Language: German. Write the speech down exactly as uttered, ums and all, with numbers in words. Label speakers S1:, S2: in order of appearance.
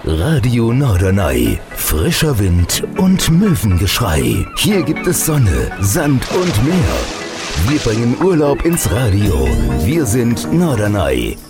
S1: Radio Norderney. Frischer Wind und Möwengeschrei. Hier gibt es Sonne, Sand und Meer. Wir bringen Urlaub ins Radio. Wir sind Norderney.